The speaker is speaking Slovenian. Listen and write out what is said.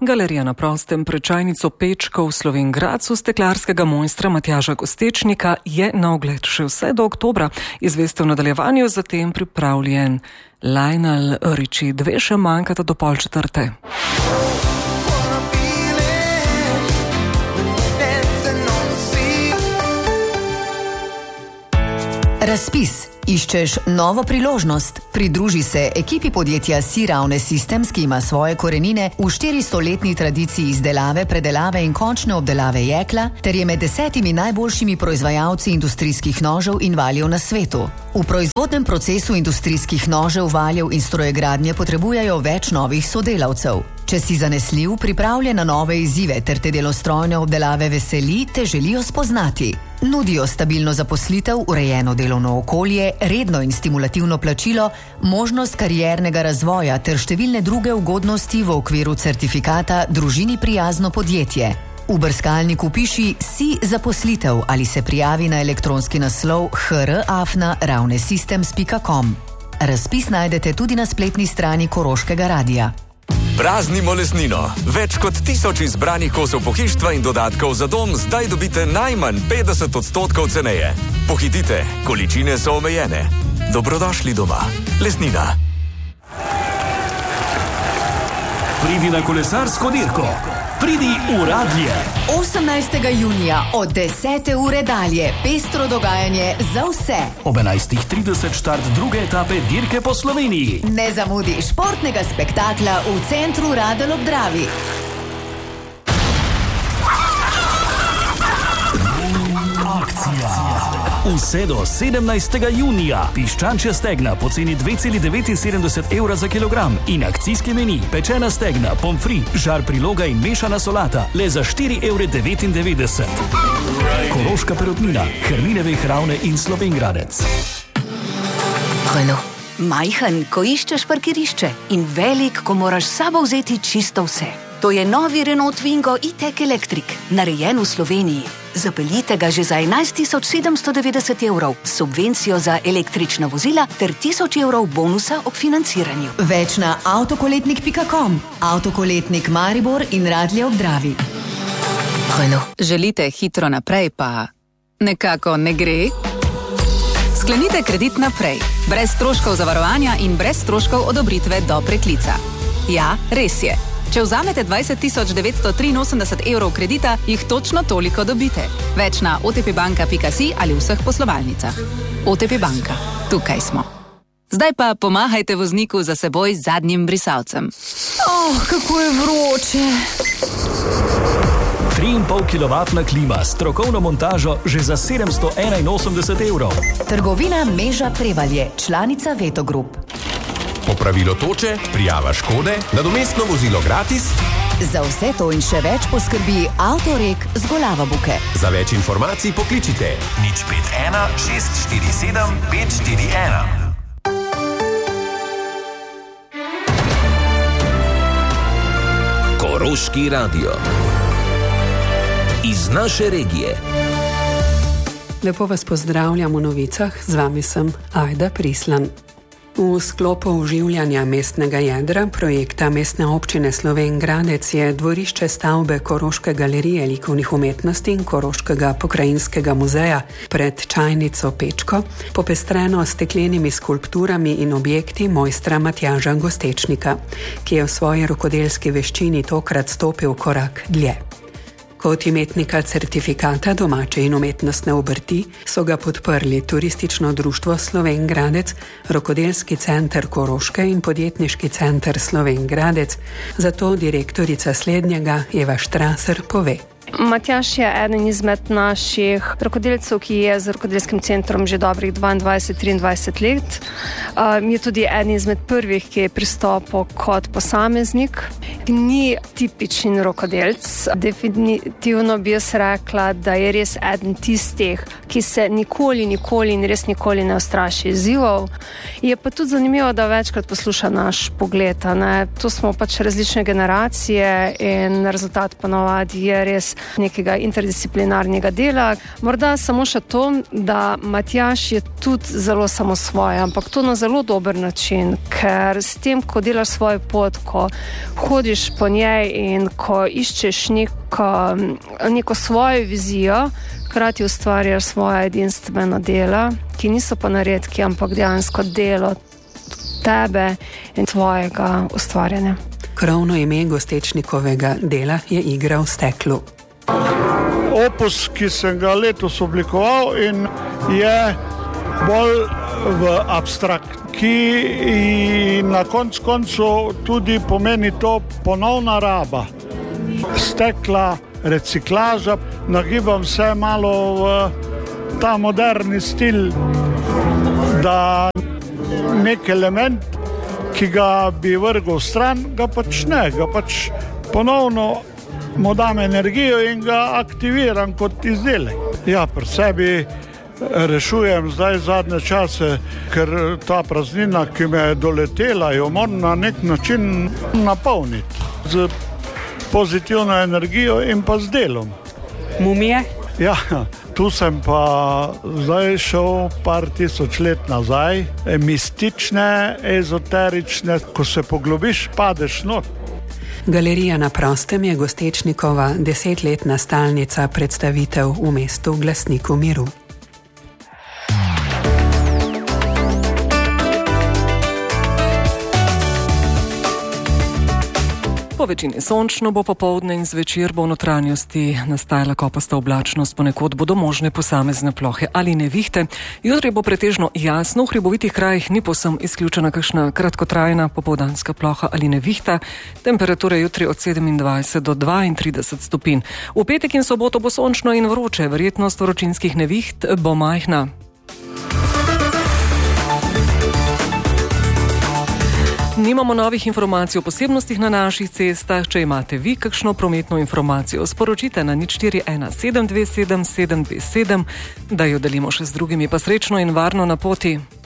Galerija na prostem pred čajnico Pečko v Slovenj Gradcu steklarskega mojstra Matjaža Gostečnika je na ogled še vse do oktobra. Izveste v nadaljevanju, zatem pripravljen Lionel Richie. 2 še manjkata do 3:30. Razpis. Iščeš novo priložnost? Pridruži se ekipi podjetja SeaRowne Systems, ki ima svoje korenine v 400-letni tradiciji izdelave, predelave in končne obdelave jekla, ter je med 10 najboljšimi proizvajalci industrijskih nožev in valjev na svetu. V proizvodnem procesu industrijskih nožev, valjev in strojegradnje potrebujejo več novih sodelavcev. Če si zanesljiv, pripravljen na nove izzive ter te delostrojne obdelave veseli, te želijo spoznati. Nudijo stabilno zaposlitev, urejeno delovno okolje, redno in stimulativno plačilo, možnost kariernega razvoja ter številne druge ugodnosti v okviru certifikata Družini prijazno podjetje. V brskalniku piši Si zaposlitev ali se prijavi na elektronski naslov hr@ravnesystems.com. Razpis najdete tudi na spletni strani Koroškega radia. Praznimo lesnino. Več kot 1000 izbranih kosov pohištva in dodatkov za dom zdaj dobite najmanj 50% ceneje. Pohitite, količine so omejene. Dobrodošli doma. Lesnina. Pridi na kolesarsko dirko. Pridi v Radlje. 18. junija od 10. ure dalje. Pestro dogajanje za vse. Ob 11:30 štart druge etape dirke po Sloveniji. Ne zamudi športnega spektakla v centru Radelj ob Dravi. Akcija. Vse do 17. junija. Piščančja stegna po ceni 2,79 evra za kilogram in akcijski meni, pečena stegna, pomfri, žar priloga in mešana solata le za 4,99 evra. Koroška perutnina, Herminevih Ravne in Slovenj Gradec. Renault. Majhen, ko iščeš parkirišče, in velik, ko moraš s sabo vzeti čisto vse. To je novi Renault Twingo E-Tech Electric, narejen v Sloveniji. Zapeljite ga že za 11.790 evrov, subvencijo za električna vozila ter 1000 evrov bonusa ob financiranju. Več na avtokoletnik.com, Avtokoletnik Maribor in Radlje ob Dravi. Renault. Želite hitro naprej, pa nekako ne gre? Sklenite kredit naprej, brez stroškov zavarovanja in brez stroškov odobritve do preklica. Ja, res je. Če vzamete 20.983 evrov kredita, jih točno toliko dobite. Več na otpbanka.si ali vseh poslovalnicah. OTP Banka. Tukaj smo. Zdaj pa pomahajte vozniku za seboj z zadnjim brisalcem. Kako je vroče. 3,5 kW klima s strokovno montažo že za 781 evrov. Trgovina Meža Prevalje, članica Veto Group. Popravilo toče, prijava škode, nadomestno vozilo gratis. Za vse to in še več poskrbi Avtorek z Golava Buke. Za več informacij pokličite 051 647 541. Koroški radio. Iz naše regije. Lepo vas pozdravljam v novicah, z vami sem Ajda Prislan. V sklopu oživljanja mestnega jedra projekta Mestne občine Slovenj Gradec je dvorišče stavbe Koroške galerije likovnih umetnosti in Koroškega pokrajinskega muzeja pred čajnico Pečko popestreno s steklenimi skulpturami in objekti mojstra Matjaža Gostečnika, ki je v svoji rokodelski veščini tokrat stopil korak dlje. Kot imetnika certifikata domače in umetnostne obrti so ga podprli Turistično društvo Slovenj Gradec, Rokodelski center Koroške in Podjetniški center Slovenj Gradec, zato direktorica slednjega Eva Štraser pove. Matjaž je eden izmed naših rokodelcev, ki je z rokodelskim centrom že dobrih 22-23 let. Je tudi eden izmed prvih, ki je pristopil kot posameznik. Ni tipičen rokodelc. Definitivno bi jaz rekla, da je res eden tistih, ki se nikoli in res nikoli ne ustraši izzivov. Je pa tudi zanimivo, da večkrat posluša naš pogled. To smo pač različne generacije in rezultat ponovadi je res nekega interdisciplinarnega dela. Morda samo še to, da Matjaž je tudi zelo samosvoj, ampak to na zelo dober način, ker s tem, ko delaš svojo pot, ko hodiš po njej in ko iščeš neko svojo vizijo, hkrati ustvarjaš svoja edinstvena dela, ki niso pa naredki, ampak dejansko delo tebe in tvojega ustvarjanja. Krovno ime Gostečnikovega dela je Igra v steklu. Opus, ki sem ga letos oblikoval in je bolj v abstrakt, ki na koncu tudi pomeni to ponovna raba. Stekla, reciklaža, nagibam se malo v ta moderni stil, da nek element, ki ga bi vrgal stran, ga pač ne, ga pač ponovno mu dam energijo in ga aktiviram kot izdelek. Ja, pri sebi rešujem zdaj zadnje čase, ker ta praznina, ki me je doletela, jo moram na nek način napolniti z pozitivno energijo in pa z delom. Mumije? Ja, tu sem pa zdaj šel par tisoč let nazaj, mistične, ezoterične, ko se poglobiš, padeš not. Galerija na prostem je Gostečnikova 10-letna stalnica predstavitev v mestu Glasniku miru. Po večini sončno bo popoldne in zvečer bo v notranjosti nastajala kopasta oblačnost, ponekod bodo možne posamezne plohe ali nevihte. Jutri bo pretežno jasno, v hribovitih krajih ni povsem izključena kakšna kratkotrajna popoldanska ploha ali nevihta. Temperature jutri od 27 do 32 stopinj. V petek in soboto bo sončno in vroče, verjetnost vročinskih neviht bo majhna. Nimamo novih informacij o posebnostih na naših cestah. Če imate vi kakšno prometno informacijo, sporočite na 041 727 727, da jo delimo še z drugimi. Pa srečno in varno na poti.